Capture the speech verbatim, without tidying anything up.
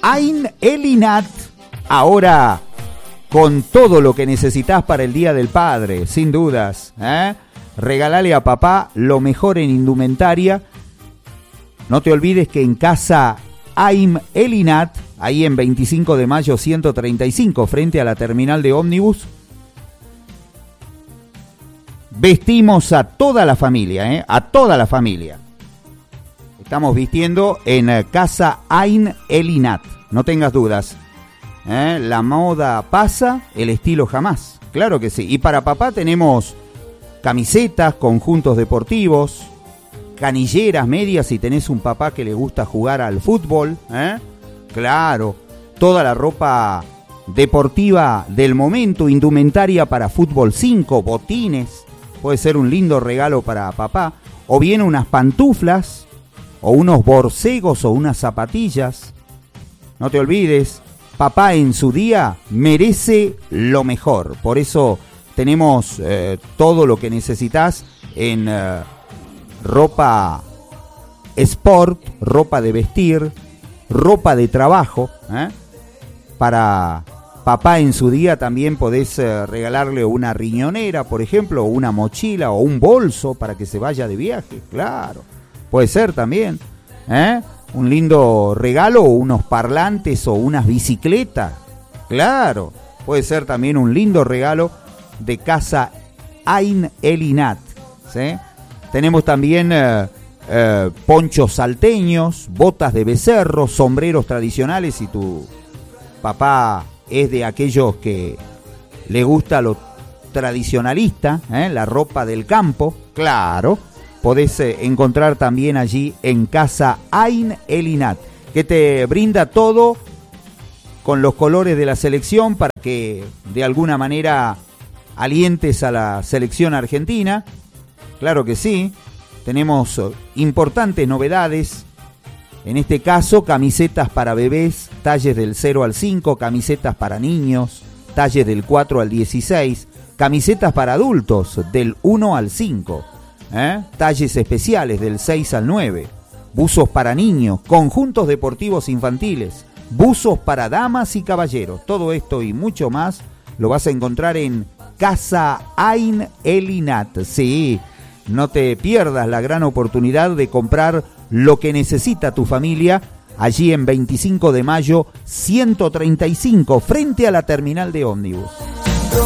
Ain Elinat, ahora con todo lo que necesitas para el Día del Padre, sin dudas, ¿eh? Regalale a papá lo mejor en indumentaria. No te olvides que en casa Ain Elinat, ahí en veinticinco de mayo ciento treinta y cinco, frente a la terminal de ómnibus, vestimos a toda la familia, ¿eh? A toda la familia. Estamos vistiendo en casa Ain Elinat, no tengas dudas. ¿Eh? La moda pasa, el estilo jamás. Claro que sí. Y para papá tenemos camisetas, conjuntos deportivos, canilleras, medias, si tenés un papá que le gusta jugar al fútbol. ¿Eh? Claro. Toda la ropa deportiva del momento, indumentaria para fútbol cinco, botines. Puede ser un lindo regalo para papá. O bien unas pantuflas, o unos borcegos, o unas zapatillas. No te olvides. Papá en su día merece lo mejor. Por eso tenemos eh, todo lo que necesitas en eh, ropa sport, ropa de vestir, ropa de trabajo. ¿eh? Para papá en su día también podés eh, regalarle una riñonera, por ejemplo, o una mochila o un bolso para que se vaya de viaje. Claro, puede ser también. ¿Eh? Un lindo regalo, o unos parlantes o unas bicicletas. Claro, puede ser también un lindo regalo de casa Ain Elinat. ¿Sí? Tenemos también eh, eh, ponchos salteños, botas de becerro, sombreros tradicionales. Si tu papá es de aquellos que le gusta lo tradicionalista, ¿eh? La ropa del campo, claro. Podés encontrar también allí en casa Ain Elinat, que te brinda todo con los colores de la selección para que de alguna manera alientes a la selección argentina. Claro que sí, tenemos importantes novedades. En este caso, camisetas para bebés, talles del cero al cinco, camisetas para niños, talles del cuatro al dieciséis, camisetas para adultos del uno al cinco. ¿Eh? Talles especiales del seis al nueve, buzos para niños, conjuntos deportivos infantiles, buzos para damas y caballeros. Todo esto y mucho más lo vas a encontrar en casa Ain Elinat. Sí, no te pierdas la gran oportunidad de comprar lo que necesita tu familia allí en veinticinco de mayo ciento treinta y cinco, frente a la terminal de ómnibus.